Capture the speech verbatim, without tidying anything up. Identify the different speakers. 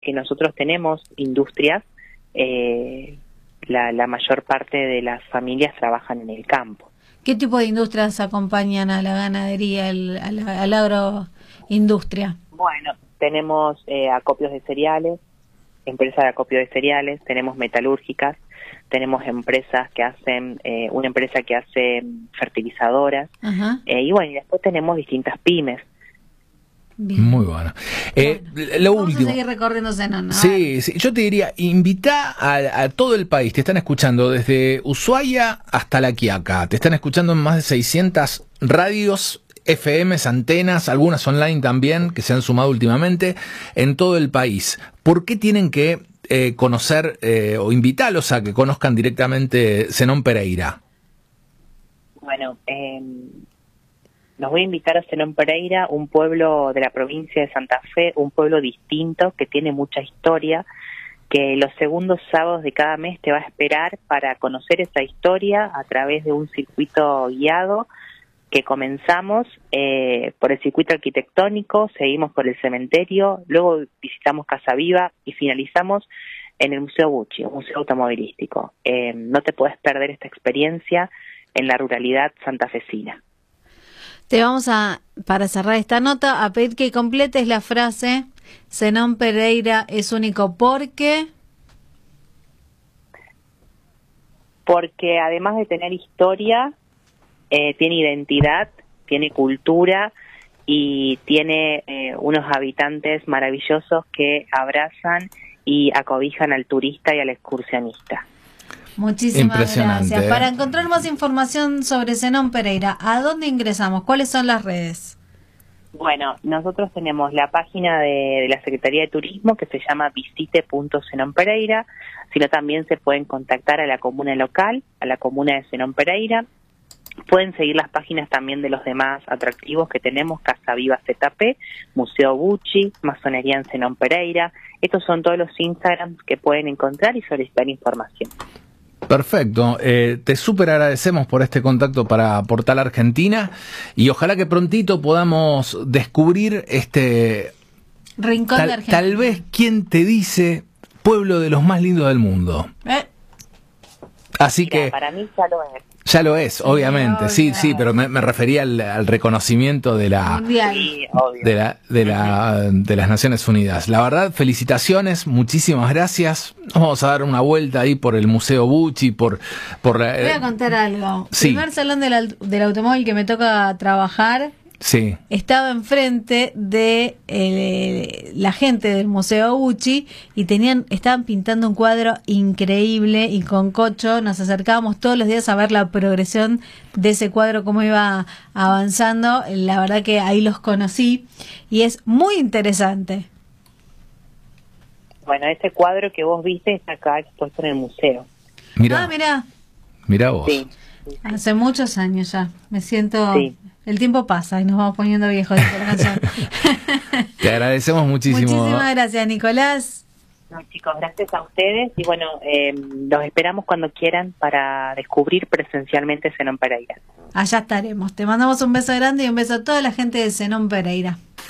Speaker 1: que nosotros tenemos industrias, eh, la, la mayor parte de las familias trabajan en el campo.
Speaker 2: ¿Qué tipo de industrias acompañan a la ganadería, el, a la, a la agroindustria?
Speaker 1: Bueno, tenemos eh, acopios de cereales, empresas de acopio de cereales, tenemos metalúrgicas, tenemos empresas que hacen, eh, una empresa que hace fertilizadoras, eh, y bueno, y después tenemos distintas pymes.
Speaker 2: Bien.
Speaker 3: Muy bueno. Eh,
Speaker 2: bueno
Speaker 3: lo
Speaker 2: vamos
Speaker 3: último.
Speaker 2: a seguir recorriendo Zenón, ¿no?
Speaker 3: Sí, sí, yo te diría, invita a, a todo el país, te están escuchando desde Ushuaia hasta La Quiaca, te están escuchando en más de seiscientas radios, F Ms, antenas, algunas online también, que se han sumado últimamente, en todo el país. ¿Por qué tienen que eh, conocer eh, o invitarlos a que conozcan directamente Zenón Pereira?
Speaker 1: Bueno, eh, los voy a invitar a Zenón Pereira, un pueblo de la provincia de Santa Fe, un pueblo distinto que tiene mucha historia, que los segundos sábados de cada mes te va a esperar para conocer esa historia a través de un circuito guiado que comenzamos eh, por el circuito arquitectónico, seguimos por el cementerio, luego visitamos Casa Viva y finalizamos en el Museo Bucci, un museo automovilístico. Eh, no te puedes perder esta experiencia en la ruralidad santafesina.
Speaker 2: Te vamos a, para cerrar esta nota, a pedir que completes la frase: Zenón Pereira es único porque...
Speaker 1: Porque además de tener historia, eh, tiene identidad, tiene cultura y tiene eh, unos habitantes maravillosos que abrazan y acobijan al turista y al excursionista.
Speaker 2: Muchísimas gracias.
Speaker 3: ¿eh?
Speaker 2: Para encontrar más información sobre Zenón Pereira, ¿a dónde ingresamos? ¿Cuáles son las redes?
Speaker 1: Bueno, nosotros tenemos la página de, de la Secretaría de Turismo que se llama visite punto zenón pereira, sino también se pueden contactar a la comuna local, a la comuna de Zenón Pereira. Pueden seguir las páginas también de los demás atractivos que tenemos: Casa Viva Z P, Museo Bucci, Masonería en Zenón Pereira. Estos son todos los Instagrams que pueden encontrar y solicitar información.
Speaker 3: Perfecto, eh, te súper agradecemos por este contacto para Portal Argentina y ojalá que prontito podamos descubrir este
Speaker 2: Rincón
Speaker 3: tal,
Speaker 2: de Argentina.
Speaker 3: Tal vez, ¿quién te dice? Pueblo de los más lindos del mundo.
Speaker 2: ¿Eh?
Speaker 3: Así
Speaker 1: Mira,
Speaker 3: que...
Speaker 1: para mí ya lo es.
Speaker 3: Ya lo es, obviamente, sí, sí, pero me, me refería al, al reconocimiento de la,
Speaker 1: Sí, obvio.
Speaker 3: de la, de la, de las Naciones Unidas. La verdad, felicitaciones, muchísimas gracias. Nos vamos a dar una vuelta ahí por el Museo Bucci, por, por la,
Speaker 2: Voy a contar algo.
Speaker 3: Sí.
Speaker 2: Primer salón del, del automóvil que me toca trabajar.
Speaker 3: Sí.
Speaker 2: Estaba enfrente de eh, la gente del Museo Bucci y tenían, estaban pintando un cuadro increíble, y con Cocho nos acercábamos todos los días a ver la progresión de ese cuadro, cómo iba avanzando. La verdad que ahí los conocí y es muy interesante.
Speaker 1: Bueno, ese cuadro que vos viste está acá expuesto en el museo.
Speaker 3: Mirá,
Speaker 2: Ah, mirá.
Speaker 3: mirá vos.
Speaker 1: Sí.
Speaker 2: Hace muchos años ya. Me siento...
Speaker 1: Sí.
Speaker 2: El tiempo pasa y nos vamos poniendo viejos, dice la canción.
Speaker 3: Te agradecemos muchísimo.
Speaker 2: Muchísimas gracias, Nicolás.
Speaker 1: No, chicos, gracias a ustedes y bueno, eh, los esperamos cuando quieran para descubrir presencialmente Zenón Pereira.
Speaker 2: Allá estaremos. Te mandamos un beso grande y un beso a toda la gente de Zenón Pereira.